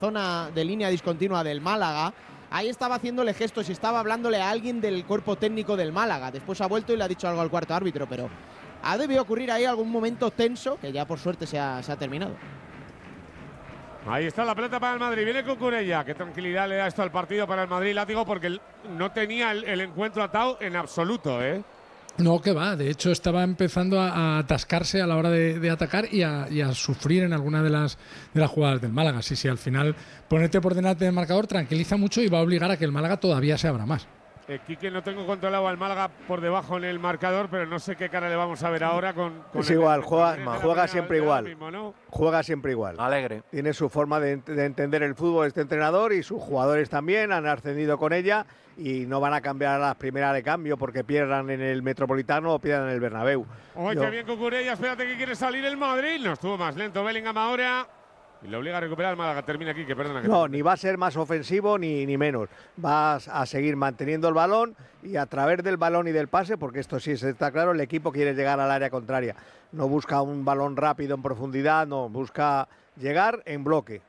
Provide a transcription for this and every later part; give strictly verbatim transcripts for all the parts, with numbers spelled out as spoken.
zona de línea discontinua del Málaga. Ahí estaba haciéndole gestos y estaba hablándole a alguien del cuerpo técnico del Málaga. Después ha vuelto y le ha dicho algo al cuarto árbitro, pero ha debido ocurrir ahí algún momento tenso que ya por suerte se ha, se ha terminado. Ahí está la pelota para el Madrid. Viene Cucurella. Qué tranquilidad le da esto al partido para el Madrid, Látigo, porque no tenía el, el encuentro atado en absoluto, ¿eh? No, que va. De hecho, estaba empezando a, a atascarse a la hora de, de atacar y a, y a sufrir en alguna de las, de las jugadas del Málaga. Sí, sí, al final ponerte por delante del marcador tranquiliza mucho y va a obligar a que el Málaga todavía se abra más. Eh, Quique, no tengo controlado al Málaga por debajo en el marcador, pero no sé qué cara le vamos a ver ahora con… con es el, igual, el, juega, el, ma, el, juega el, siempre el, igual. Mismo, ¿no? Juega siempre igual. Alegre. Tiene su forma de, de entender el fútbol este entrenador y sus jugadores también han ascendido con ella y no van a cambiar a las primeras de cambio porque pierdan en el Metropolitano o pierdan en el Bernabéu. Oye, qué bien Cucurella, espérate que quiere salir el Madrid. No estuvo más lento Bellingham ahora. Y le obliga a recuperar el Málaga. Termina aquí, que perdona. Que no, te... ni va a ser más ofensivo ni, ni menos. Va a seguir manteniendo el balón y a través del balón y del pase, porque esto sí está claro, el equipo quiere llegar al área contraria. No busca un balón rápido en profundidad, no, busca llegar en bloque.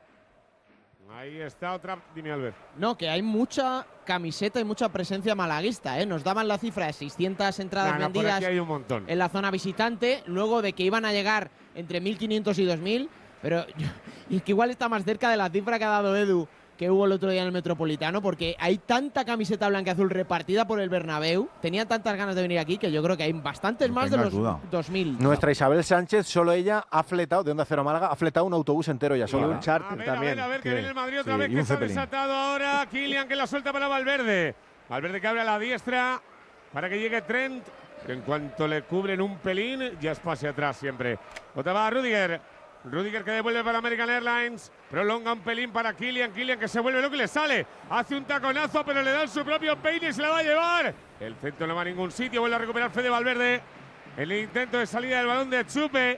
Ahí está otra, dime Albert. No, que hay mucha camiseta y mucha presencia malaguista, ¿eh? Nos daban la cifra de seiscientas entradas no, no, vendidas por aquí hay un montón. En la zona visitante, luego de que iban a llegar entre mil quinientos y dos mil, pero y es que igual está más cerca de la cifra que ha dado Edu, que hubo el otro día en el Metropolitano, porque hay tanta camiseta blanca y azul repartida por el Bernabéu, tenían tantas ganas de venir aquí que yo creo que hay bastantes no más de los duda. dos mil. Nuestra Isabel Sánchez, solo ella ha fletado, de Onda Cero Málaga, ha fletado un autobús entero ya sola. Y un charter a ver, también. A ver, a ver, que viene el Madrid otra sí, vez, que está desatado ahora. Kylian que la suelta para Valverde. Valverde que abre a la diestra para que llegue Trent, que en cuanto le cubren un pelín, ya es pase atrás siempre. Otra va a Rudiger. Rudiger que devuelve para American Airlines, prolonga un pelín para Kylian, Kylian que se vuelve loco y le sale, hace un taconazo pero le dan su propio peine y se la va a llevar. El centro no va a ningún sitio, vuelve a recuperar Fede Valverde, el intento de salida del balón de Chupe.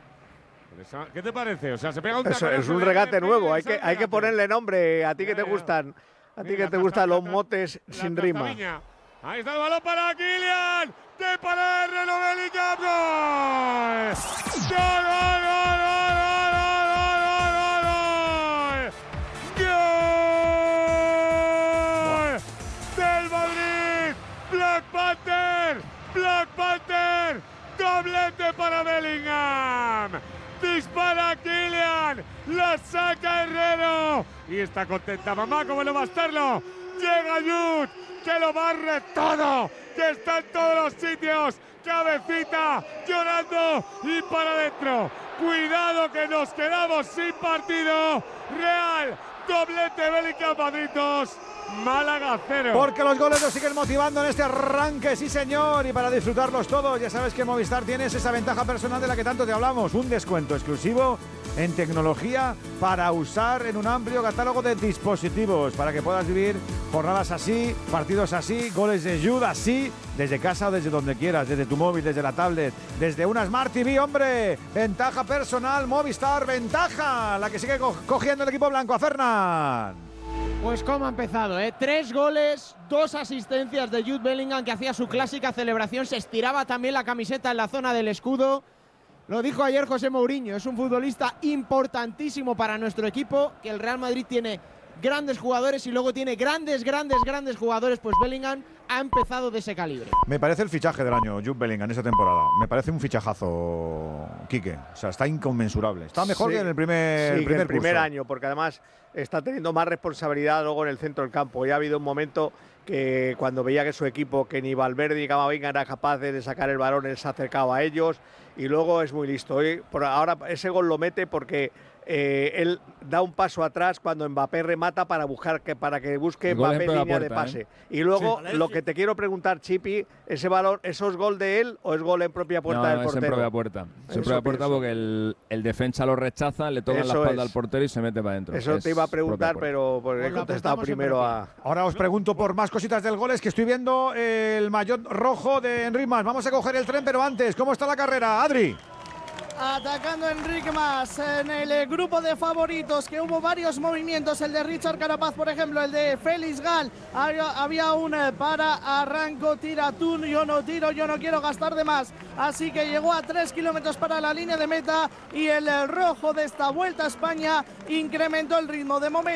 ¿Qué te parece? O sea, se pega un Eso taconazo. Es un regate nuevo, hay que, hay que ponerle nombre, a ti que te gustan, a ti que te gustan los motes sin rima. Ahí está el balón para Kylian. ¡De para Reno Bellingham! ¡Gol! ¡Gol, gol, gol, gol, gol, gol, gol! ¡Gol! ¡Del Madrid! ¡Black Panther! ¡Black Panther! ¡Doblete para Bellingham! ¡Dispara Kylian! ¡La saca Herrero! Y está contenta mamá, como no va a estarlo. ¡Llega Jude! ¡Que lo barre todo! ¡Que está en todos los sitios! ¡Cabecita! ¡Llorando! ¡Y para adentro! ¡Cuidado que nos quedamos sin partido! ¡Real! ¡Doblete Bellingham Madrid dos! Málaga cero. Porque los goles nos siguen motivando en este arranque, sí señor, y para disfrutarlos todos, ya sabes que Movistar tienes esa ventaja personal de la que tanto te hablamos, un descuento exclusivo en tecnología para usar en un amplio catálogo de dispositivos, para que puedas vivir jornadas así, partidos así, goles de Jude así, desde casa o desde donde quieras, desde tu móvil, desde la tablet, desde una Smart T V, hombre, ventaja personal, Movistar, ventaja, la que sigue co- cogiendo el equipo blanco, a Fernán. Pues cómo ha empezado, ¿eh? Tres goles, dos asistencias de Jude Bellingham, que hacía su clásica celebración, se estiraba también la camiseta en la zona del escudo. Lo dijo ayer José Mourinho, es un futbolista importantísimo para nuestro equipo, que el Real Madrid tiene grandes jugadores y luego tiene grandes, grandes, grandes jugadores, pues Bellingham ha empezado de ese calibre. Me parece el fichaje del año, Jude Bellingham, esta temporada. Me parece un fichajazo, Quique. O sea, está inconmensurable. Está mejor sí, que en el primer, sí, el primer, que el primer curso. año, porque además está teniendo más responsabilidad luego en el centro del campo. Ya ha habido un momento que cuando veía que su equipo, que ni Valverde ni Camavinga eran capaces de sacar el balón, él se acercaba a ellos y luego es muy listo. Hoy, por ahora ese gol lo mete porque eh, él da un paso atrás cuando Mbappé remata para buscar que para que busque Mbappé línea puerta, de pase. ¿eh? Y luego sí, lo que te quiero preguntar, Chipi, ese balón, ¿eso es gol de él o es gol en propia puerta no, del no, portero? Es en propia puerta. Es en propia puerta porque el, el defensa lo rechaza, le toca en la espalda es. al portero y se mete para adentro. Eso es te iba a preguntar, pero pues he contestado primero a… Ahora os pregunto por más cositas del gol, es que estoy viendo el maillot rojo de Enric Mas. Vamos a coger el tren, pero antes, ¿cómo está la carrera, Adri? Atacando Enrique Mas en el grupo de favoritos, que hubo varios movimientos, el de Richard Carapaz, por ejemplo, el de Félix Gall, había, había un para, arranco, tira tú, yo no tiro, yo no quiero gastar de más, así que llegó a tres kilómetros para la línea de meta y el rojo de esta Vuelta a España incrementó el ritmo de momento.